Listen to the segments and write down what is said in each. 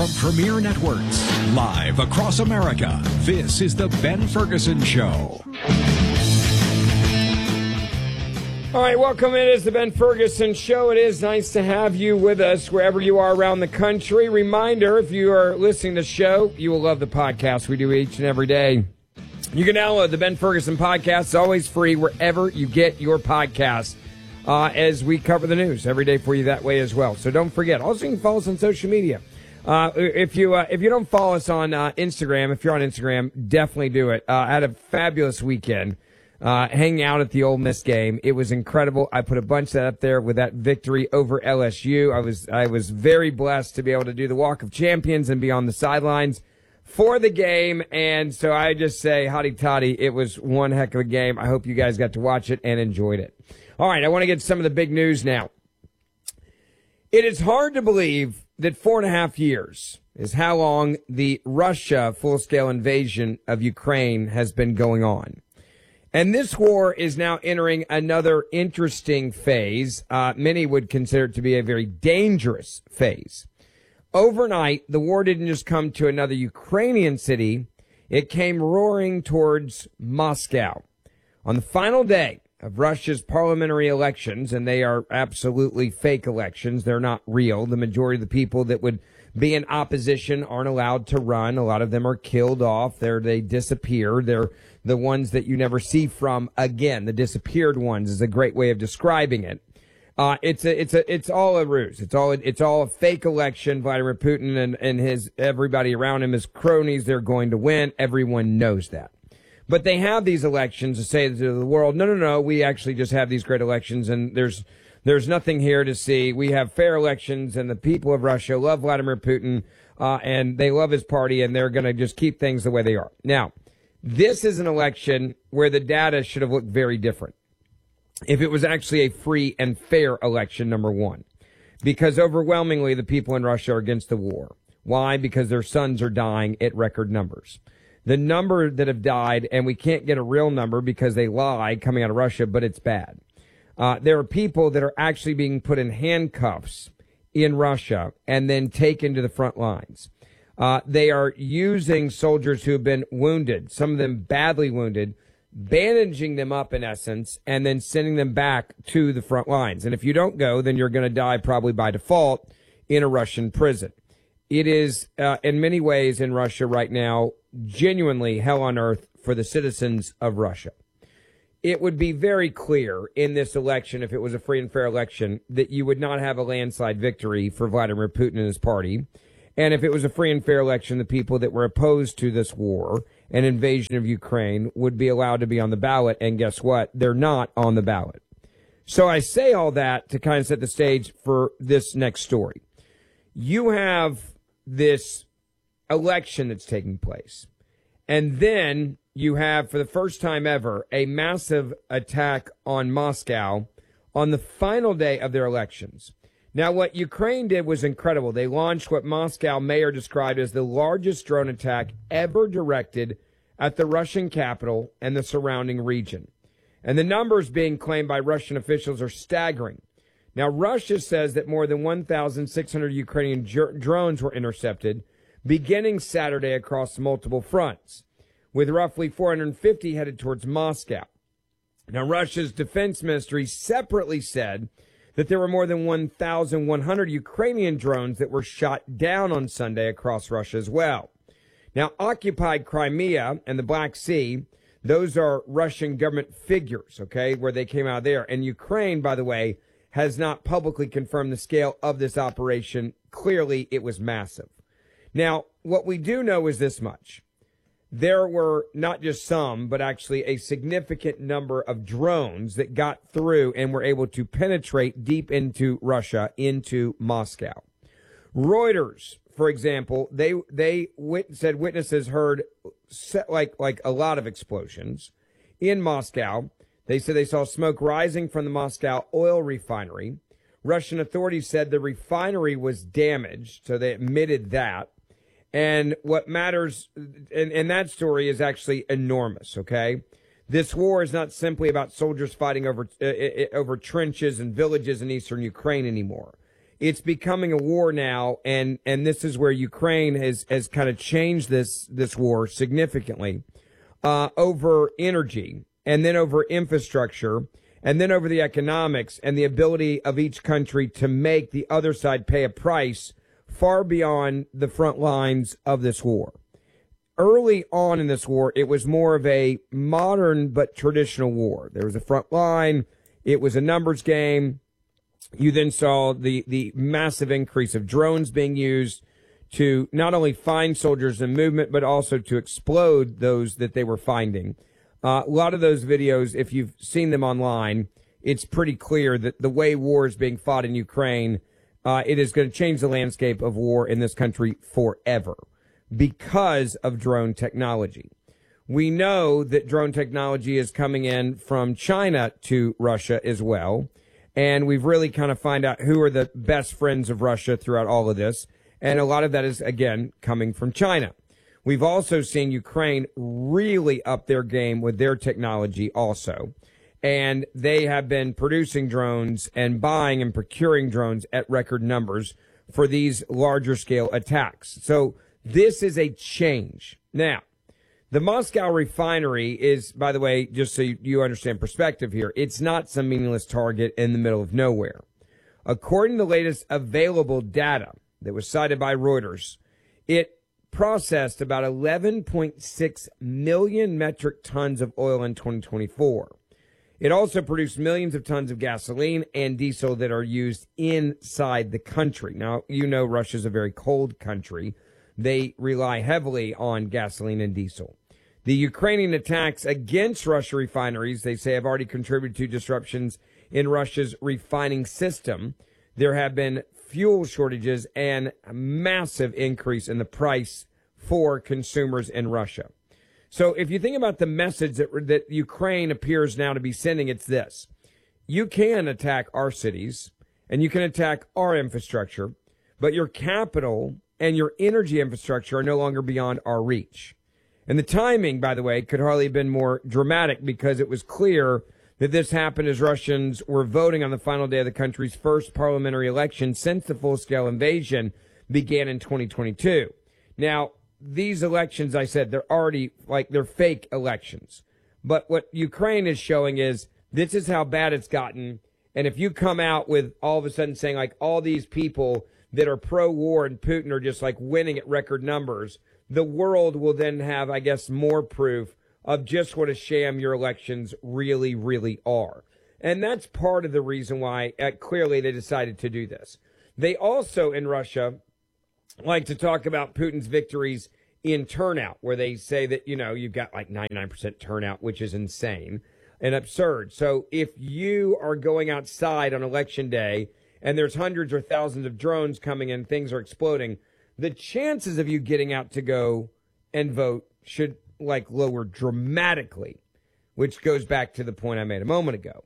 from Premier Networks, live across America, this is The Ben Ferguson Show. All right, welcome. It is The Ben Ferguson Show. It is nice to have you with us wherever you are around the country. Reminder, if you are listening to the show, you will love the podcast we do each and every day. You can download the Ben Ferguson podcast. It's always free wherever you get your podcasts. As we cover the news every day for you that way as well. So don't forget. Also, you can follow us on social media. If you don't follow us on Instagram, if you're on Instagram, definitely do it. I had a fabulous weekend hanging out at the Ole Miss game. It was incredible. I put a bunch of that up there with that victory over LSU. I was very blessed to be able to do the Walk of Champions and be on the sidelines for the game. And so I just say, hotty toddy, it was one heck of a game. I hope you guys got to watch it and enjoyed it. All right, I want to get some of the big news now. It is hard to believe that 4.5 years is how long the Russia full-scale invasion of Ukraine has been going on. And this war is now entering another interesting phase. Many would consider it to be a very dangerous phase. Overnight, the war didn't just come to another Ukrainian city. It came roaring towards Moscow. On the final day of Russia's parliamentary elections, and they are absolutely fake elections. They're not real. The majority of the people that would be in opposition aren't allowed to run. A lot of them are killed off. They disappear. They're the ones that you never see from again. The disappeared ones is a great way of describing it. It's all a ruse. It's all a fake election. Vladimir Putin and his everybody around him, his cronies, they're going to win. Everyone knows that. But they have these elections to say to the world, no, we actually just have these great elections, and there's nothing here to see. We have fair elections, and the people of Russia love Vladimir Putin, and they love his party, and they're going to just keep things the way they are. Now, this is an election where the data should have looked very different if it was actually a free and fair election, number one, because overwhelmingly the people in Russia are against the war. Why? Because their sons are dying at record numbers. The number that have died, and we can't get a real number because they lie coming out of Russia, but it's bad. There are people that are actually being put in handcuffs in Russia and then taken to the front lines. They are using soldiers who have been wounded, some of them badly wounded, bandaging them up in essence, and then sending them back to the front lines. And if you don't go, then you're going to die probably by default in a Russian prison. It is, in many ways in Russia right now, genuinely hell on earth for the citizens of Russia. It would be very clear in this election, if it was a free and fair election, that you would not have a landslide victory for Vladimir Putin and his party. And if it was a free and fair election, the people that were opposed to this war and invasion of Ukraine would be allowed to be on the ballot. And guess what? They're not on the ballot. So I say all that to kind of set the stage for this next story. You have this election that's taking place. And then you have, for the first time ever, a massive attack on Moscow on the final day of their elections. Now, what Ukraine did was incredible. They launched what Moscow mayor described as the largest drone attack ever directed at the Russian capital and the surrounding region. And the numbers being claimed by Russian officials are staggering. Now, Russia says that more than 1,600 Ukrainian drones were intercepted beginning Saturday across multiple fronts, with roughly 450 headed towards Moscow. Now, Russia's defense ministry separately said that there were more than 1,100 Ukrainian drones that were shot down on Sunday across Russia as well. Now, occupied Crimea and the Black Sea, those are Russian government figures, okay, where they came out of there. And Ukraine, by the way, has not publicly confirmed the scale of this operation. Clearly, it was massive. Now, what we do know is this much. There were not just some, but actually a significant number of drones that got through and were able to penetrate deep into Russia, into Moscow. Reuters, for example, they said witnesses heard like a lot of explosions in Moscow. They said they saw smoke rising from the Moscow oil refinery. Russian authorities said the refinery was damaged, so they admitted that. And what matters in that story is actually enormous, okay? This war is not simply about soldiers fighting over trenches and villages in eastern Ukraine anymore. it's becoming a war now, and this is where Ukraine has kind of changed this war significantly over energy, and then over infrastructure, and then over the economics and the ability of each country to make the other side pay a price far beyond the front lines of this war. Early on in this war, it was more of a modern but traditional war. There was a front line. It was a numbers game. You then saw the massive increase of drones being used to not only find soldiers in movement, but also to explode those that they were finding. A lot of those videos, if you've seen them online, it's pretty clear that the way war is being fought in Ukraine, it is going to change the landscape of war in this country forever because of drone technology. We know that drone technology is coming in from China to Russia as well. And we've really kind of find out who are the best friends of Russia throughout all of this. And a lot of that is, again, coming from China. We've also seen Ukraine really up their game with their technology also. And they have been producing drones and buying and procuring drones at record numbers for these larger scale attacks. So this is a change. Now, the Moscow refinery is, by the way, just so you understand perspective here, it's not some meaningless target in the middle of nowhere. According to the latest available data that was cited by Reuters, it processed about 11.6 million metric tons of oil in 2024. It also produced millions of tons of gasoline and diesel that are used inside the country. Now, you know Russia's a very cold country. They rely heavily on gasoline and diesel. The Ukrainian attacks against Russia refineries, they say, have already contributed to disruptions in Russia's refining system. There have been fuel shortages and a massive increase in the price for consumers in Russia. So if you think about the message that Ukraine appears now to be sending, it's this. You can attack our cities and you can attack our infrastructure, but your capital and your energy infrastructure are no longer beyond our reach. And the timing, by the way, could hardly have been more dramatic because it was clear that this happened as Russians were voting on the final day of the country's first parliamentary election since the full-scale invasion began in 2022. Now, these elections, I said, they're already they're fake elections. But what Ukraine is showing is this is how bad it's gotten. And if you come out with all of a sudden saying all these people that are pro-war and Putin are just winning at record numbers, the world will then have, I guess, more proof of just what a sham your elections really, really are. And that's part of the reason why clearly they decided to do this. They also, in Russia, like to talk about Putin's victories in turnout, where they say that, you've got 99% turnout, which is insane and absurd. So if you are going outside on election day and there's hundreds or thousands of drones coming in, things are exploding, the chances of you getting out to go and vote should lower dramatically, which goes back to the point I made a moment ago.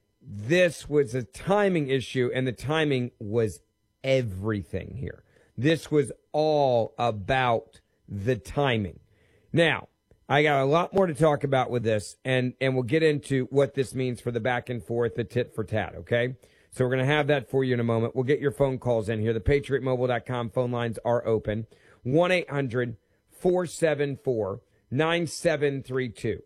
This was a timing issue, and the timing was everything here. This was all about the timing. Now, I got a lot more to talk about with this, and we'll get into what this means for the back and forth, the tit for tat, okay? So we're going to have that for you in a moment. We'll get your phone calls in here. The PatriotMobile.com phone lines are open. 1-800-474-9732.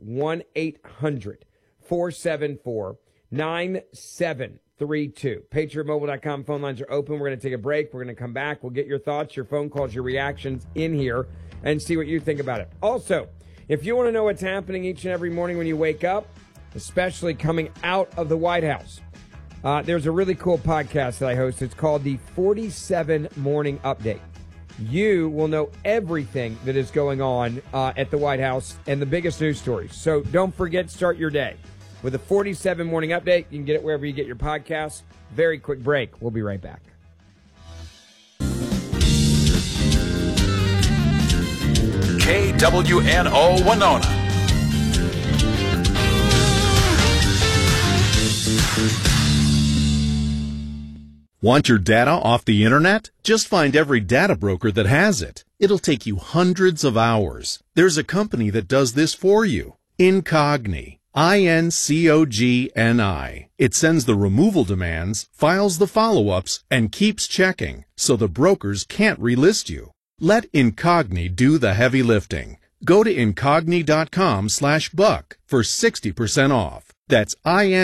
1-800-474-9732. PatriotMobile.com phone lines are open. We're going to take a break. We're going to come back. We'll get your thoughts, your phone calls, your reactions in here and see what you think about it. Also, if you want to know what's happening each and every morning when you wake up, especially coming out of the White House, there's a really cool podcast that I host. It's called the 47 Morning Update. You will know everything that is going on at the White House and the biggest news stories. So don't forget, start your day with the 47 Morning Update. You can get it wherever you get your podcasts. Very quick break. We'll be right back. KWNO Winona. Want your data off the internet? Just find every data broker that has it. It'll take you hundreds of hours. There's a company that does this for you. Incogni. INCOGNI. It sends the removal demands, files the follow-ups, and keeps checking, so the brokers can't relist you. Let Incogni do the heavy lifting. Go to incogni.com/buck for 60% off. That's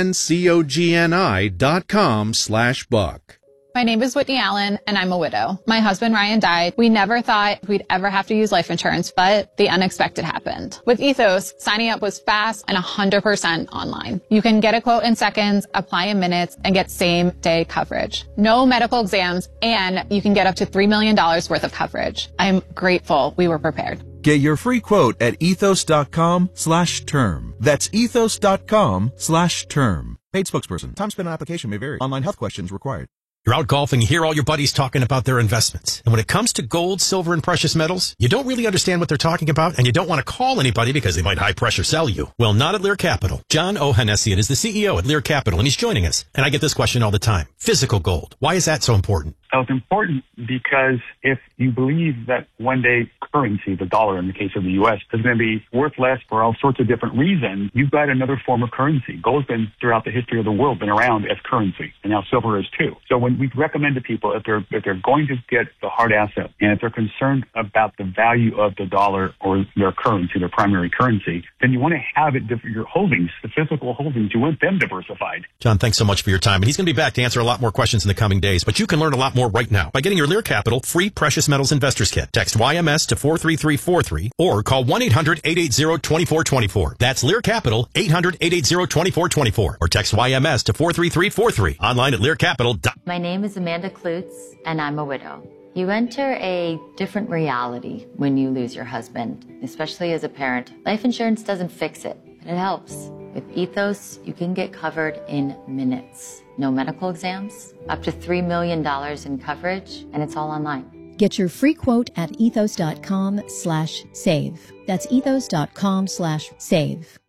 INCOGNI.com/buck. My name is Whitney Allen, and I'm a widow. My husband, Ryan, died. We never thought we'd ever have to use life insurance, but the unexpected happened. With Ethos, signing up was fast and 100% online. You can get a quote in seconds, apply in minutes, and get same-day coverage. No medical exams, and you can get up to $3 million worth of coverage. I'm grateful we were prepared. Get your free quote at ethos.com/term. That's ethos.com/term. Paid spokesperson. Time spent on application may vary. Online health questions required. You're out golfing, you hear all your buddies talking about their investments. And when it comes to gold, silver, and precious metals, you don't really understand what they're talking about, and you don't want to call anybody because they might high-pressure sell you. Well, not at Lear Capital. John Ohanessian is the CEO at Lear Capital, and he's joining us. And I get this question all the time. Physical gold. Why is that so important? Well, it's important because if you believe that one day currency, the dollar in the case of the U.S., is going to be worth less for all sorts of different reasons, you've got another form of currency. Gold's been, throughout the history of the world, been around as currency, and now silver is too. So when we recommend to people, if they're going to get the hard asset, and if they're concerned about the value of the dollar or their currency, their primary currency, then you want to have it, your holdings, the physical holdings, you want them diversified. John, thanks so much for your time. And he's going to be back to answer a lot more questions in the coming days, but you can learn a lot more right now by getting your Lear Capital free Precious Metals Investors Kit. Text YMS to 43343 or call 1-800-880-2424. That's Lear Capital, 800-880-2424, or text YMS to 43343. Online at learcapital.com. My name is Amanda Klutz, and I'm a widow. You enter a different reality when you lose your husband, especially as a parent. Life insurance doesn't fix it, but it helps. With Ethos, you can get covered in minutes. No medical exams, up to $3 million in coverage, and it's all online. Get your free quote at ethos.com/save. That's ethos.com/save.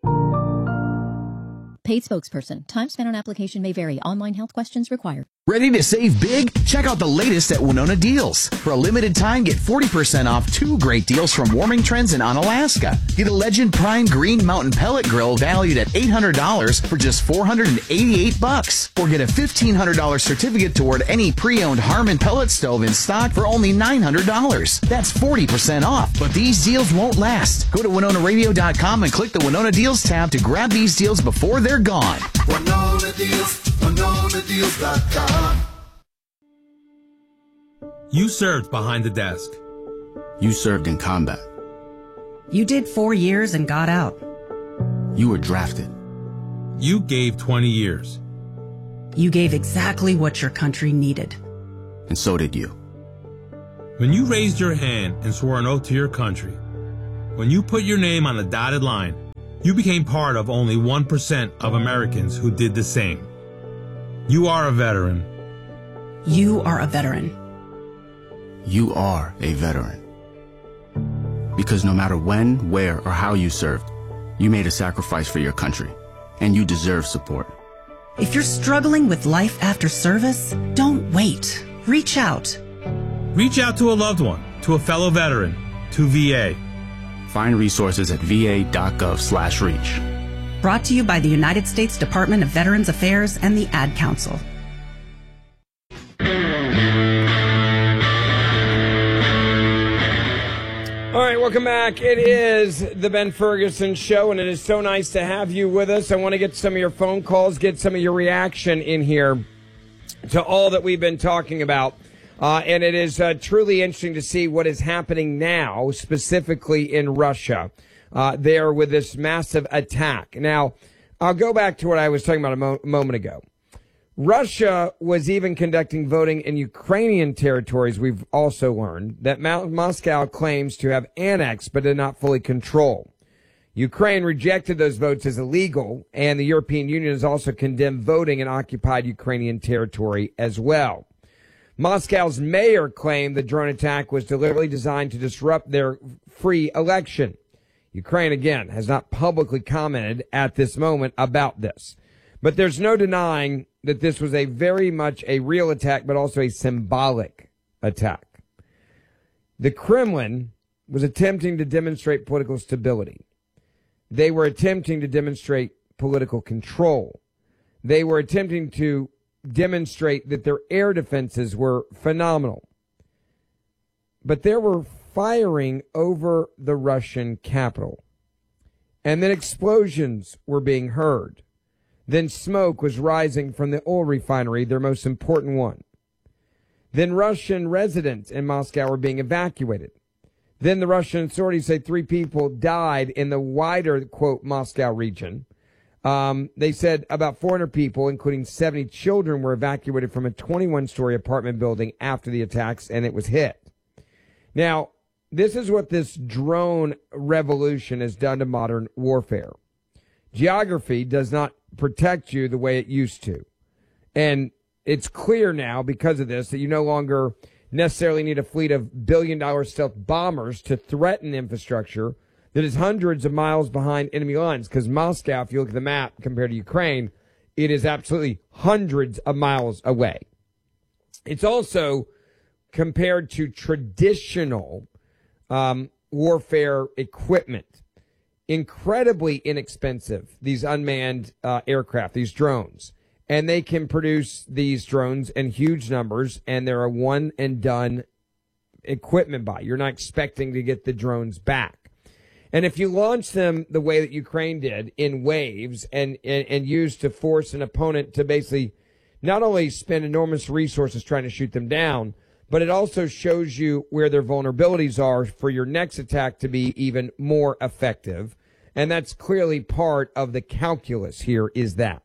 Paid spokesperson. Time spent on application may vary. Online health questions required. Ready to save big? Check out the latest at Winona Deals. For a limited time, get 40% off 2 great deals from Warming Trends and Onalaska. Get a Legend Prime Green Mountain Pellet Grill valued at $800 for just $488. Or get a $1,500 certificate toward any pre-owned Harmon pellet stove in stock for only $900. That's 40% off. But these deals won't last. Go to WinonaRadio.com and click the Winona Deals tab to grab these deals before they're gone. Winona Deals, WinonaDeals.com. You served behind the desk. You served in combat. You did 4 years and got out. You were drafted. You gave 20 years. You gave exactly what your country needed. And so did you. When you raised your hand and swore an oath to your country, when you put your name on the dotted line, you became part of only 1% of Americans who did the same. You are a veteran. You are a veteran. You are a veteran. Because no matter when, where, or how you served, you made a sacrifice for your country, and you deserve support. If you're struggling with life after service, don't wait. Reach out. Reach out to a loved one, to a fellow veteran, to VA. Find resources at va.gov/reach. Brought to you by the United States Department of Veterans Affairs and the Ad Council. All right, welcome back. It is the Ben Ferguson Show, and it is so nice to have you with us. I want to get some of your phone calls, get some of your reaction in here to all that we've been talking about. And it is truly interesting to see what is happening now, specifically in Russia, there with this massive attack. Now, I'll go back to what I was talking about a moment ago. Russia was even conducting voting in Ukrainian territories, we've also learned, that Moscow claims to have annexed but did not fully control. Ukraine rejected those votes as illegal, and the European Union has also condemned voting in occupied Ukrainian territory as well. Moscow's mayor claimed the drone attack was deliberately designed to disrupt their free election. Ukraine, again, has not publicly commented at this moment about this. But there's no denying that this was a very much a real attack, but also a symbolic attack. The Kremlin was attempting to demonstrate political stability. They were attempting to demonstrate political control. They were attempting to demonstrate that their air defenses were phenomenal. But they were firing over the Russian capital. And then explosions were being heard. Then smoke was rising from the oil refinery, their most important one. Then Russian residents in Moscow were being evacuated. Then the Russian authorities say 3 people died in the wider, quote, Moscow region. They said about 400 people, including 70 children, were evacuated from a 21-story apartment building after the attacks, and it was hit. Now, this is what this drone revolution has done to modern warfare. Geography does not protect you the way it used to. And it's clear now, because of this, that you no longer necessarily need a fleet of billion-dollar stealth bombers to threaten infrastructure that is hundreds of miles behind enemy lines. Because Moscow, if you look at the map compared to Ukraine, it is absolutely hundreds of miles away. It's also, compared to traditional warfare equipment, incredibly inexpensive, these unmanned aircraft, these drones. And they can produce these drones in huge numbers, and they're a one-and-done equipment buy. You're not expecting to get the drones back. And if you launch them the way that Ukraine did, in waves, and use to force an opponent to basically not only spend enormous resources trying to shoot them down, but it also shows you where their vulnerabilities are for your next attack to be even more effective. And that's clearly part of the calculus here, is that.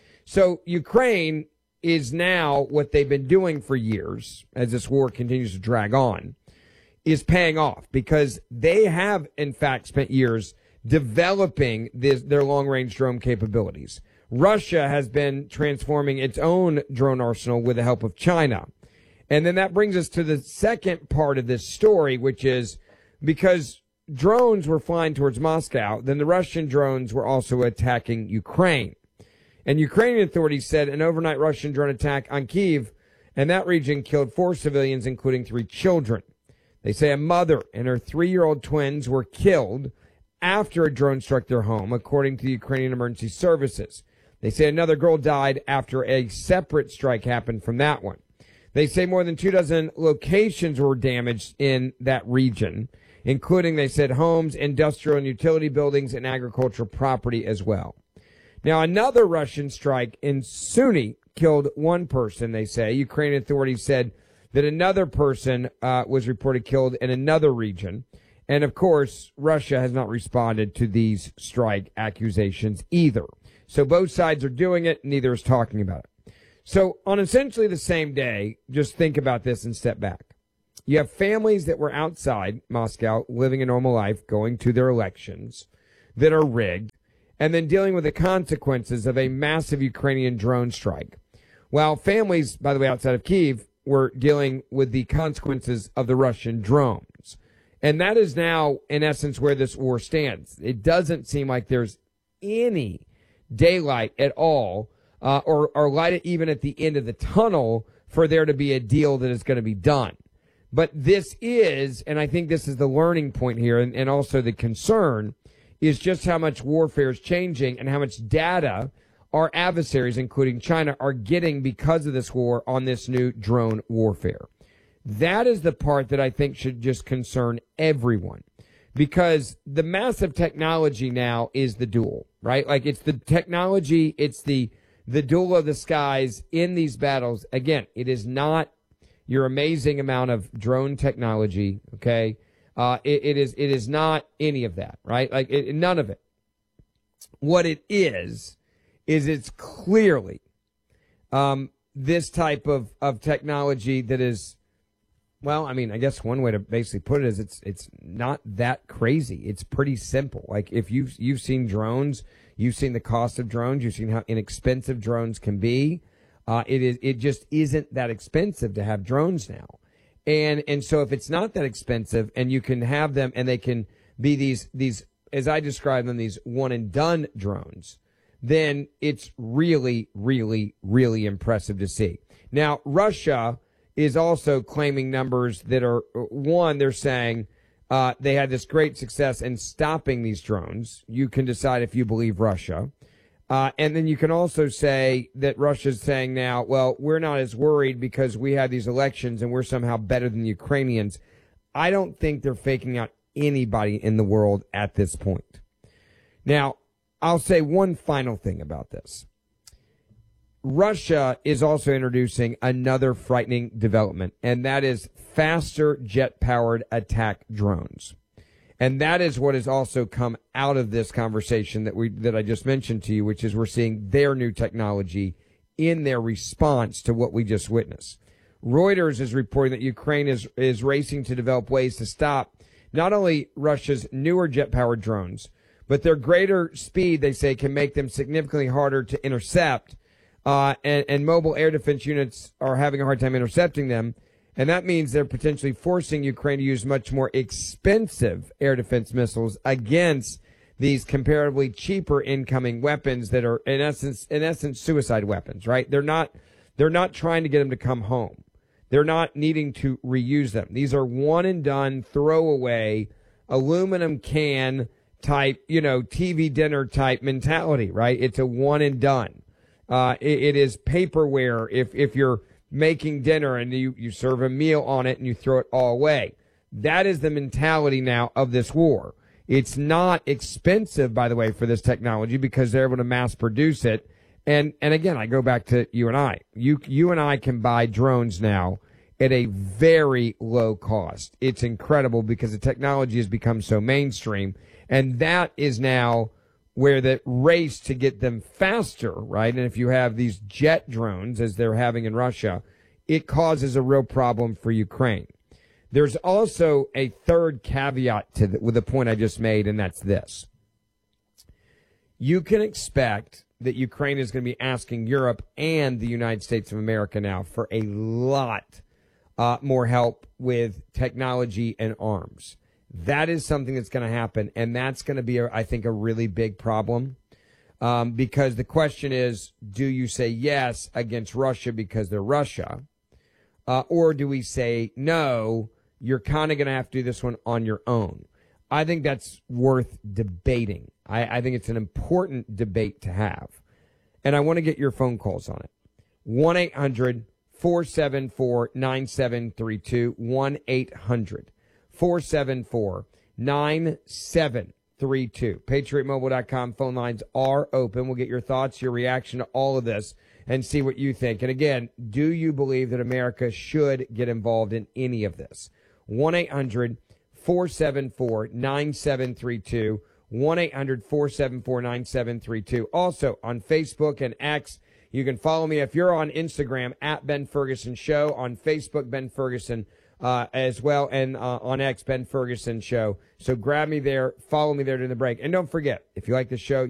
So Ukraine is now, what they've been doing for years, as this war continues to drag on, is paying off, because they have, in fact, spent years developing their long-range drone capabilities. Russia has been transforming its own drone arsenal with the help of China. And then that brings us to the second part of this story, which is because drones were flying towards Moscow, then the Russian drones were also attacking Ukraine. And Ukrainian authorities said an overnight Russian drone attack on Kyiv and that region killed 4 civilians, including 3 children. They say a mother and her 3-year-old twins were killed after a drone struck their home, according to the Ukrainian Emergency Services. They say another girl died after a separate strike happened from that one. They say more than 24 locations were damaged in that region, including, they said, homes, industrial and utility buildings, and agricultural property as well. Now, another Russian strike in Sumy killed 1 person, they say. Ukrainian authorities said that another person was reported killed in another region. And, of course, Russia has not responded to these strike accusations either. So both sides are doing it. Neither is talking about it. So on essentially the same day, just think about this and step back. You have families that were outside Moscow living a normal life, going to their elections that are rigged, and then dealing with the consequences of a massive Ukrainian drone strike. While families, by the way, outside of Kyiv were dealing with the consequences of the Russian drones. And that is now, in essence, where this war stands. It doesn't seem like there's any daylight at all, or light even at the end of the tunnel for there to be a deal that is going to be done. But this is, and I think this is the learning point here, and also the concern, is just how much warfare is changing and how much data our adversaries, including China, are getting because of this war on this new drone warfare. That is the part that I think should just concern everyone, because the massive technology now is the duel, right? Like, it's the technology, it's the duel of the skies in these battles. Again, it is not your amazing amount of drone technology, okay? It is not any of that, right? Like, none of it. What it is it's clearly this type of technology that is, well, I mean, I guess one way to basically put it is it's not that crazy. It's pretty simple. Like, if you've seen drones, you've seen the cost of drones, you've seen how inexpensive drones can be. It just isn't that expensive to have drones now. And so if it's not that expensive and you can have them and they can be these, as I describe them, these one and done drones, then it's really, really, really impressive to see. Now, Russia is also claiming numbers that are, one, they're saying they had this great success in stopping these drones. You can decide if you believe Russia. And then you can also say that Russia's saying now, well, we're not as worried because we have these elections and we're somehow better than the Ukrainians. I don't think they're faking out anybody in the world at this point. Now, I'll say one final thing about this. Russia is also introducing another frightening development, and that is faster jet-powered attack drones. And that is what has also come out of this conversation that I just mentioned to you, which is we're seeing their new technology in their response to what we just witnessed. Reuters is reporting that Ukraine is racing to develop ways to stop not only Russia's newer jet-powered drones, but their greater speed, they say, can make them significantly harder to intercept. And mobile air defense units are having a hard time intercepting them. And that means they're potentially forcing Ukraine to use much more expensive air defense missiles against these comparatively cheaper incoming weapons that are in essence suicide weapons, right? They're not trying to get them to come home. They're not needing to reuse them. These are one and done, throwaway, aluminum can type, TV dinner type mentality, right? It's a one and done. It is paperware. If you're making dinner and you serve a meal on it and you throw it all away. That is the mentality now of this war. It's not expensive, by the way, for this technology because they're able to mass produce it. And again, I go back to you and I. You and I can buy drones now at a very low cost. It's incredible because the technology has become so mainstream. And that is now where the race to get them faster, right? And if you have these jet drones, as they're having in Russia, it causes a real problem for Ukraine. There's also a third caveat with the point I just made, and that's this. You can expect that Ukraine is going to be asking Europe and the United States of America now for a lot more help with technology and arms. That is something that's going to happen, and that's going to be, I think, a really big problem because the question is, do you say yes against Russia because they're Russia, or do we say no, you're kind of going to have to do this one on your own? I think that's worth debating. I think it's an important debate to have, and I want to get your phone calls on it. 1-800-474-9732, 1-800-474-9732. PatriotMobile.com phone lines are open. We'll get your thoughts, your reaction to all of this, and see what you think. And again, do you believe that America should get involved in any of this? 1-800-474-9732. 1-800-474-9732. Also on Facebook and X, you can follow me. If you're on Instagram, at Ben Ferguson Show. On Facebook, Ben Ferguson as well, and on X, Ben Ferguson Show. So grab me there, follow me there during the break. And don't forget, if you like the show,